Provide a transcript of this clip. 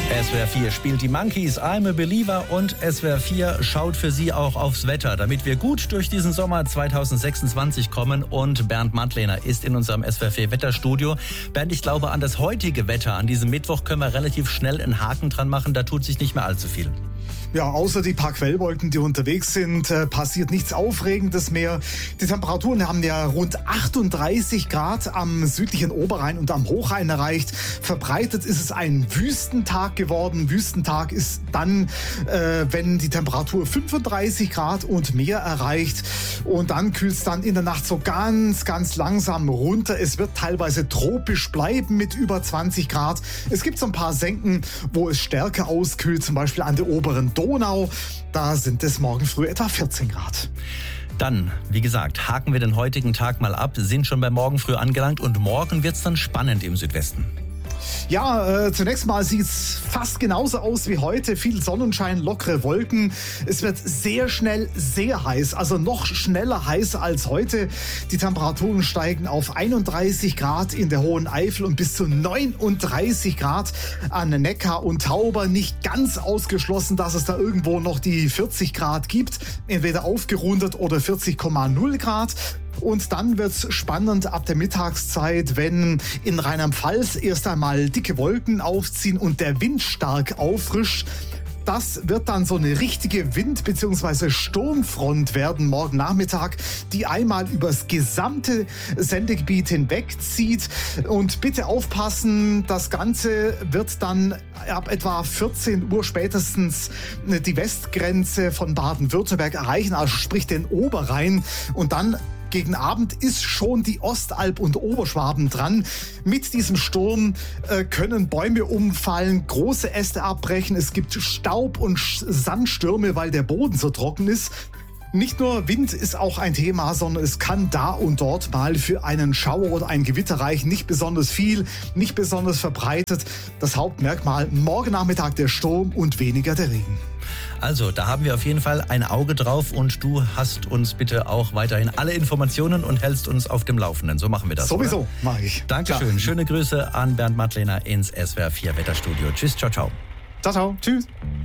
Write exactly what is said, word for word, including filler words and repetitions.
S W R vier spielt die Monkeys, I'm a Believer, und S W R vier schaut für Sie auch aufs Wetter, damit wir gut durch diesen Sommer zweitausendsechsundzwanzig kommen. Und Bernd Mattlehner ist in unserem S W R vier Wetterstudio. Bernd, ich glaube, an das heutige Wetter, an diesem Mittwoch, können wir relativ schnell einen Haken dran machen. Da tut sich nicht mehr allzu viel. Ja, außer die paar Quellwolken, die unterwegs sind, äh, passiert nichts Aufregendes mehr. Die Temperaturen haben ja rund achtunddreißig Grad am südlichen Oberrhein und am Hochrhein erreicht. Verbreitet ist es ein Wüstentag geworden. Wüstentag ist dann, äh, wenn die Temperatur fünfunddreißig Grad und mehr erreicht. Und dann kühlt es dann in der Nacht so ganz, ganz langsam runter. Es wird teilweise tropisch bleiben mit über zwanzig Grad. Es gibt so ein paar Senken, wo es stärker auskühlt, zum Beispiel an der oberen Donau, da sind es morgen früh etwa vierzehn Grad. Dann, wie gesagt, haken wir den heutigen Tag mal ab, sind schon bei morgen früh angelangt und morgen wird's dann spannend im Südwesten. Ja, äh, zunächst mal sieht's fast genauso aus wie heute. Viel Sonnenschein, lockere Wolken. Es wird sehr schnell sehr heiß, also noch schneller heiß als heute. Die Temperaturen steigen auf einunddreißig Grad in der Hohen Eifel und bis zu neununddreißig Grad an Neckar und Tauber. Nicht ganz ausgeschlossen, dass es da irgendwo noch die vierzig Grad gibt. Entweder aufgerundet oder vierzig Komma null Grad. Und dann wird's spannend ab der Mittagszeit, wenn in Rheinland-Pfalz erst einmal dicke Wolken aufziehen und der Wind stark auffrischt. Das wird dann so eine richtige Wind- bzw. Sturmfront werden morgen Nachmittag, die einmal übers gesamte Sendegebiet hinwegzieht. Und bitte aufpassen, das Ganze wird dann ab etwa vierzehn Uhr spätestens die Westgrenze von Baden-Württemberg erreichen, also sprich den Oberrhein. Und dann gegen Abend ist schon die Ostalb und Oberschwaben dran. Mit diesem Sturm äh, können Bäume umfallen, große Äste abbrechen. Es gibt Staub- und Sandstürme, weil der Boden so trocken ist. Nicht nur Wind ist auch ein Thema, sondern es kann da und dort mal für einen Schauer oder ein Gewitter reichen. Nicht besonders viel, nicht besonders verbreitet. Das Hauptmerkmal, morgen Nachmittag der Sturm und weniger der Regen. Also, da haben wir auf jeden Fall ein Auge drauf und du hast uns bitte auch weiterhin alle Informationen und hältst uns auf dem Laufenden. So machen wir das. Sowieso, mache ich. Dankeschön. Klar. Schöne Grüße an Bernd Mattlehner ins S W R vier Wetterstudio. Tschüss, ciao, ciao. Ciao, ciao. Tschüss.